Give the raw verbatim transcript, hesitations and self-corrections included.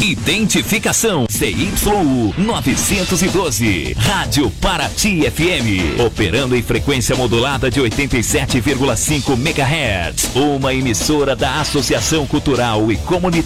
Identificação Z Y U novecentos e doze, Rádio Paraty F M, operando em frequência modulada de oitenta e sete vírgula cinco megahertz, uma emissora da Associação Cultural e Comunitária